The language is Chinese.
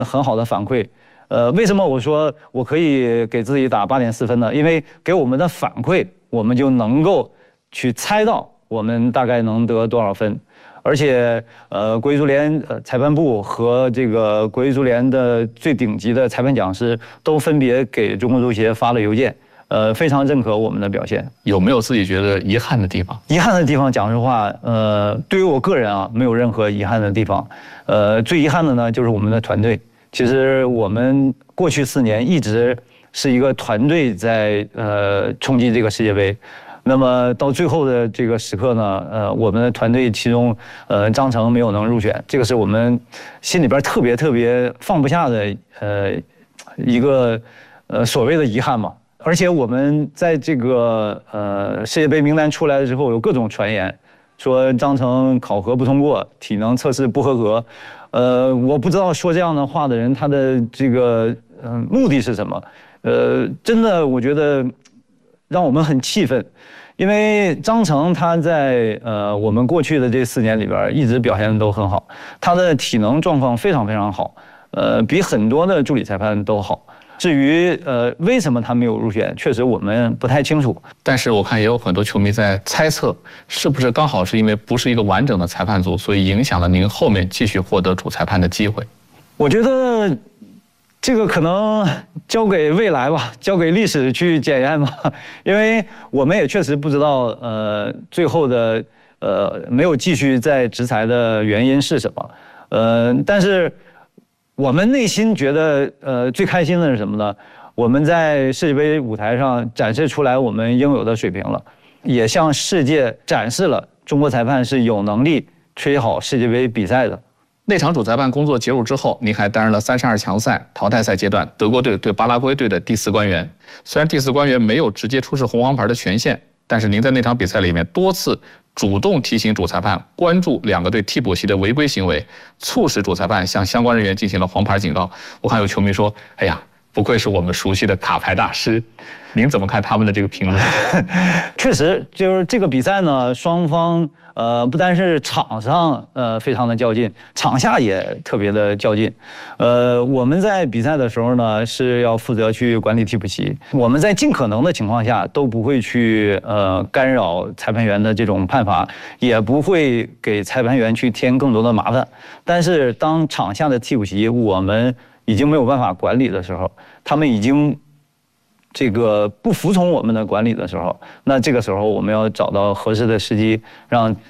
很好的反馈。为什么我说我可以给自己打8.4分呢？因为给我们的反馈，我们就能够去猜到我们大概能得多少分。而且，国际足联裁判部和这个国际足联的最顶级的裁判讲师都分别给中国足协发了邮件，非常认可我们的表现。 有没有自己觉得遗憾的地方？ 遗憾的地方，讲实话，对于我个人啊，没有任何遗憾的地方。最遗憾的呢，就是我们的团队。其实我们过去4年一直是一个团队在冲击这个世界杯。那么到最后的这个时刻呢，我们的团队其中，张成没有能入选，这个是我们心里边特别放不下的一个所谓的遗憾嘛。而且我们在这个世界杯名单出来了之后，有各种传言，说张成考核不通过，体能测试不合格。我不知道说这样的话的人他的这个目的是什么。真的我觉得让我们很气愤。因为张成他在我们过去的这4年里边一直表现的都很好，他的体能状况非常好，比很多的助理裁判都好。至于为什么他没有入选，确实我们不太清楚。 但是我看也有很多球迷在猜测，是不是刚好是因为不是一个完整的裁判组，所以影响了您后面继续获得主裁判的机会？ 我觉得这个可能交给未来吧，交给历史去检验吧，因为我们也确实不知道最后的没有继续再执裁的原因是什么。但是我们内心觉得最开心的是什么呢？我们在世界杯舞台上展示出来我们应有的水平了，也向世界展示了中国裁判是有能力吹好世界杯比赛的。 那场主裁判工作结束之后，您还担任了32强赛淘汰赛阶段德国队对巴拉圭队的第4官员。虽然第4官员没有直接出示红黄牌的权限，但是您在那场比赛里面多次主动提醒主裁判关注2个队替补席的违规行为，促使主裁判向相关人员进行了黄牌警告。我看有球迷说：“哎呀，不愧是我们熟悉的卡牌大师。”您怎么看他们的这个评论？ 确实，就是这个比赛呢，双方不单是场上非常的较劲，场下也特别的较劲。我们在比赛的时候呢，是要负责去管理替补席，我们在尽可能的情况下都不会去干扰裁判员的这种判罚，也不会给裁判员去添更多的麻烦。但是当场下的替补席我们已经没有办法管理的时候，他们已经这个不服从我们的管理的时候，那这个时候我们要找到合适的时机，让